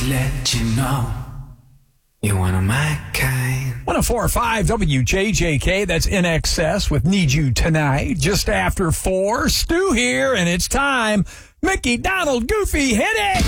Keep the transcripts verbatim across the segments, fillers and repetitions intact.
to let you know you're one of my kind. one oh four point five W J J K, that's In Excess with Need You Tonight. Just after four, Stu here, and it's time. Mickey, Donald, Goofy, hit it!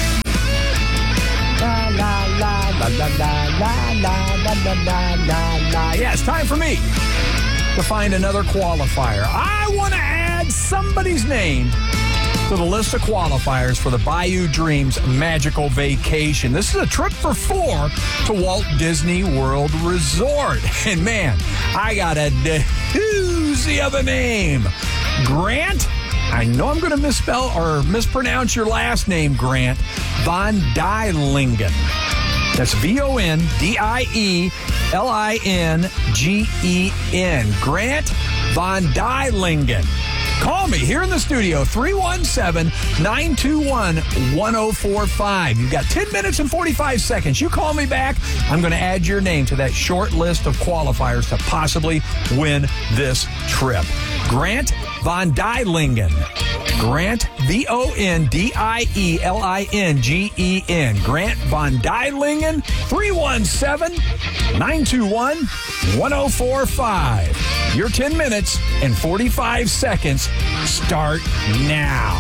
La, la, la, la, la, la, la, la, la, la, la, la. Yeah, it's time for me to find another qualifier. I want to add somebody's name to the list of qualifiers for the Bayou Dreams Magical Vacation. This is a trip for four to Walt Disney World Resort. And man, I got a doozy of a name. Grant, I know I'm going to misspell or mispronounce your last name, Grant, Von Dielingen. That's V O N D I E L I N G E N. Grant Von Dielingen. Call me here in the studio, three one seven, nine two one, one oh four five. You've got ten minutes and forty-five seconds. You call me back, I'm going to add your name to that short list of qualifiers to possibly win this trip. Grant Von Dielingen. Grant, V O N D I E L I N G E N. Grant Von Dielingen, three one seven, nine two one, one oh four five. Your ten minutes and forty-five seconds start now.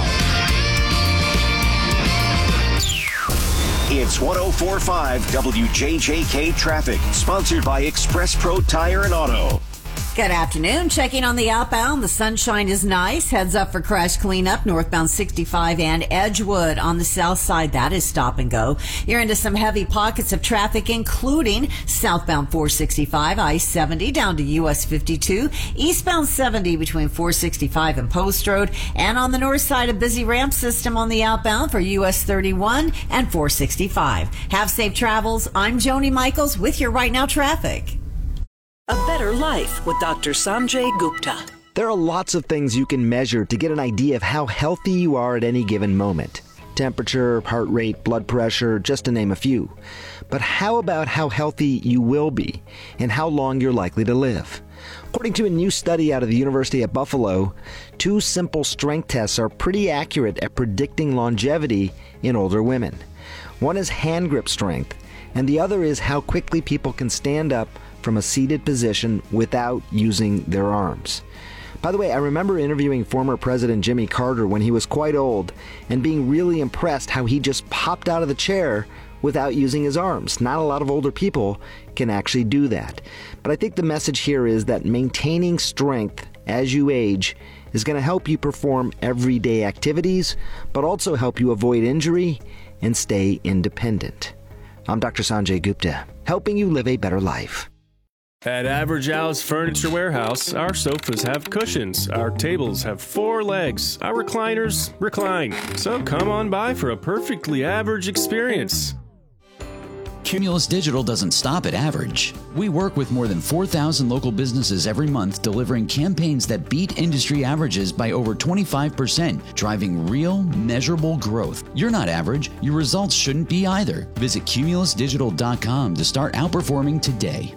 It's one oh four point five W J J K Traffic, sponsored by Express Pro Tire and Auto. Good afternoon. Checking on the outbound. The sunshine is nice. Heads up for crash cleanup. Northbound sixty-five and Edgewood on the south side. That is stop and go. You're into some heavy pockets of traffic, including southbound four sixty-five, I seventy down to U S fifty-two, eastbound seventy between four sixty-five and Post Road, and on the north side, a busy ramp system on the outbound for U S thirty-one and four sixty-five. Have safe travels. I'm Joni Michaels with your Right Now traffic. A better life with Doctor Sanjay Gupta. There are lots of things you can measure to get an idea of how healthy you are at any given moment. Temperature, heart rate, blood pressure, just to name a few. But how about how healthy you will be and how long you're likely to live? According to a new study out of the University of Buffalo, two simple strength tests are pretty accurate at predicting longevity in older women. One is hand grip strength, and the other is how quickly people can stand up from a seated position without using their arms. By the way, I remember interviewing former President Jimmy Carter when he was quite old and being really impressed how he just popped out of the chair without using his arms. Not a lot of older people can actually do that. But I think the message here is that maintaining strength as you age is going to help you perform everyday activities, but also help you avoid injury and stay independent. I'm Doctor Sanjay Gupta, helping you live a better life. At Average Al's Furniture Warehouse, our sofas have cushions, our tables have four legs, our recliners recline. So come on by for a perfectly average experience. Cumulus Digital doesn't stop at average. We work with more than four thousand local businesses every month, delivering campaigns that beat industry averages by over twenty-five percent, driving real, measurable growth. You're not average. Your results shouldn't be either. Visit cumulus digital dot com to start outperforming today.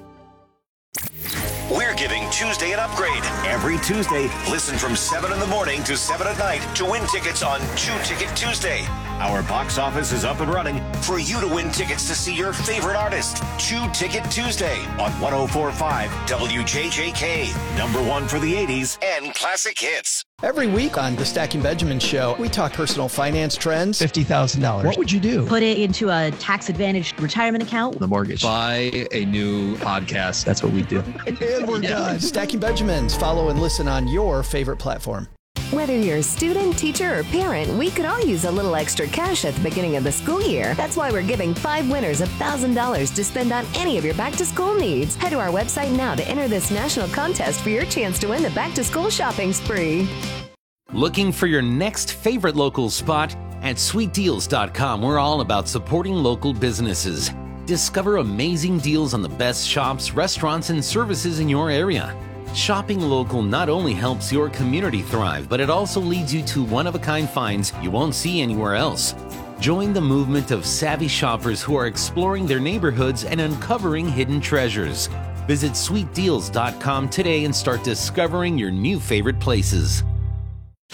We're giving Tuesday an upgrade. Every Tuesday, listen from seven in the morning to seven at night to win tickets on Two Ticket Tuesday. Our box office is up and running for you to win tickets to see your favorite artist. Two Ticket Tuesday on one oh four point five W J J K. Number one for the eighties and classic hits. Every week on the Stacking Benjamin Show, we talk personal finance trends. fifty thousand dollars. What would you do? Put it into a tax-advantaged retirement account. The mortgage. Buy a new podcast. That's what we do. And we're yeah. done. Stacking Benjamins. Follow and listen on your favorite platform. Whether you're a student, teacher, or parent, we could all use a little extra cash at the beginning of the school year. That's why we're giving five winners one thousand dollars to spend on any of your back-to-school needs. Head to our website now to enter this national contest for your chance to win the back-to-school shopping spree. Looking for your next favorite local spot? At sweet deals dot com, we're all about supporting local businesses. Discover amazing deals on the best shops, restaurants, and services in your area. Shopping local not only helps your community thrive, but it also leads you to one-of-a-kind finds you won't see anywhere else. Join the movement of savvy shoppers who are exploring their neighborhoods and uncovering hidden treasures. Visit sweet deals dot com today and start discovering your new favorite places.